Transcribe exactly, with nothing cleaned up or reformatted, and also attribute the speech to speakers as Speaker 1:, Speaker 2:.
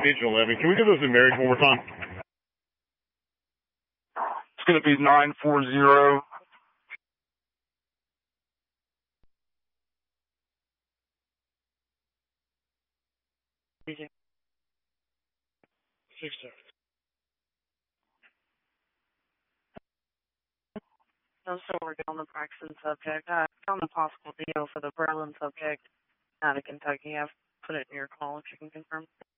Speaker 1: Agent eleven, can we do those in marriage one more time?
Speaker 2: It's going to be nine four zero.
Speaker 3: Agent. Six seven.
Speaker 4: I'm still working on the Braxton subject. I found a possible deal for the Berlin subject out of Kentucky. I've put it in your call if you can confirm.